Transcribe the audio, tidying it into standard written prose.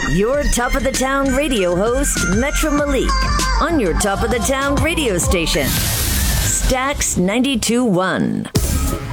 Your Top of the Town radio host, Metro Malik, on your Top of the Town radio station, Stax 92.1.